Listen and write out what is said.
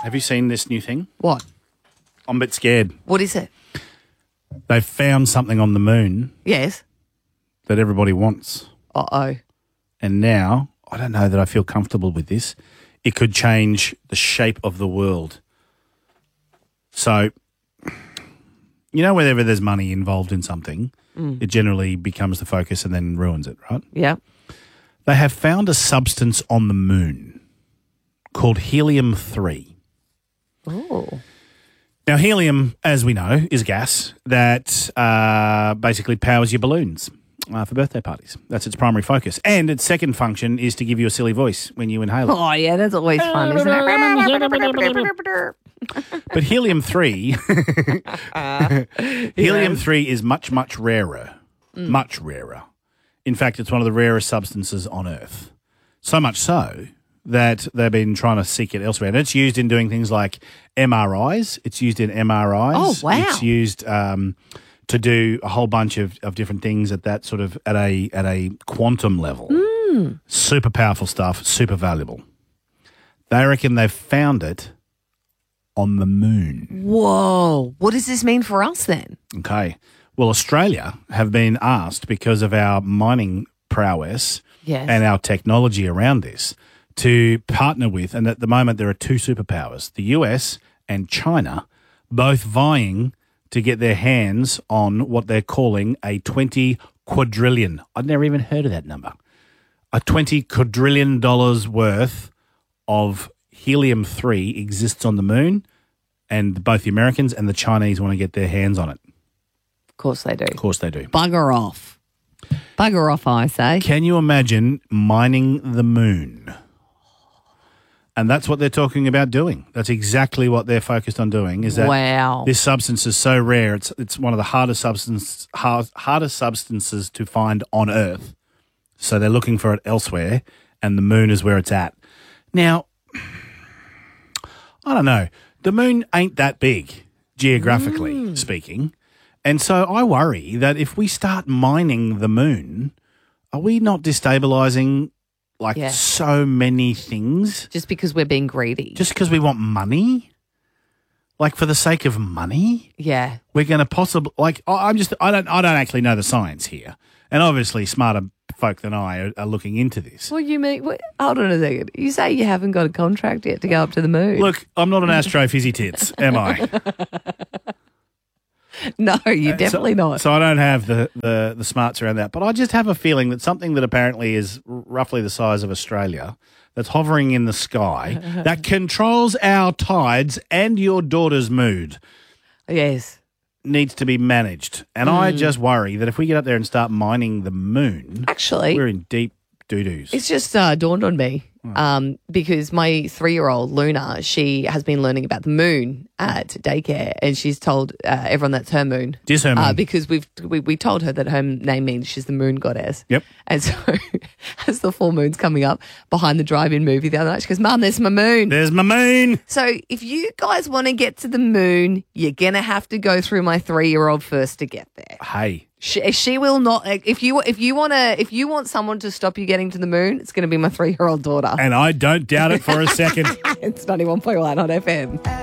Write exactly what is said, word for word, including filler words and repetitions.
Have you seen this new thing? What? I'm a bit scared. What is it? They've found something on the moon Yes. that everybody wants. Uh-oh. And now, I don't know that I feel comfortable with this. It could change the shape of the world. So, you know, whenever there's money involved in something, mm. it generally becomes the focus and then ruins it, right? Yeah. They have found a substance on the moon called helium three. Oh. Now, helium, as we know, is gas that uh, basically powers your balloons uh, for birthday parties. That's its primary focus. And its second function is to give you a silly voice when you inhale it. Oh, yeah, that's always fun, isn't it? But helium three, helium three is much, much rarer, mm. much rarer. In fact, it's one of the rarest substances on Earth. So much so that they've been trying to seek it elsewhere. And it's used in doing things like M R Is. It's used in M R Is. Oh, wow. It's used um, to do a whole bunch of, of different things at that sort of, at a at a quantum level. Mm. Super powerful stuff, super valuable. They reckon they've found it on the moon. Whoa. What does this mean for us then? Okay. Well, Australia have been asked, because of our mining prowess yes. and our technology around this, to partner with, and at the moment there are two superpowers, the U S and China, both vying to get their hands on what they're calling a twenty quadrillion. I'd never even heard of that number. A twenty quadrillion dollars worth of helium three exists on the moon, and both the Americans and the Chinese want to get their hands on it. Of course they do. Of course they do. Bugger off. Bugger off, I say. Can you imagine mining the moon? And that's what they're talking about doing. That's exactly what they're focused on doing. Is that wow. This substance is so rare. It's it's one of the hardest substance hard, hardest substances to find on Earth. So they're looking for it elsewhere, and the moon is where it's at. Now, I don't know. The moon ain't that big, geographically mm. speaking. And so I worry that if we start mining the moon, are we not destabilising like yeah. so many things? Just because we're being greedy. Just because we want money? Like for the sake of money? Yeah. We're going to possibly, like, I'm just, I don't, I don't actually know the science here. And obviously smarter folk than I are, are looking into this. What do you mean? What, hold on a second. You say you haven't got a contract yet to go up to the moon. Look, I'm not an astrophysi tits, am I? No, you're definitely so, not. So I don't have the, the, the smarts around that. But I just have a feeling that something that apparently is roughly the size of Australia, that's hovering in the sky, that controls our tides and your daughter's mood. Yes. Needs to be managed. And mm. I just worry that if we get up there and start mining the moon, actually, we're in deep doo-doos. It's just uh, dawned on me. Um, because my three-year-old, Luna, she has been learning about the moon at daycare, and she's told uh, everyone that's her moon. It is her moon. Uh, because we've, we we told her that her name means she's the moon goddess. Yep. And so as the full moon's coming up behind the drive-in movie the other night, she goes, Mum, there's my moon. There's my moon. So if you guys want to get to the moon, you're going to have to go through my three-year-old first to get there. Hey. She, she will not. If you if you want to if you want someone to stop you getting to the moon, it's going to be my three-year-old daughter. And I don't doubt it for a second. It's ninety-one point one on F M.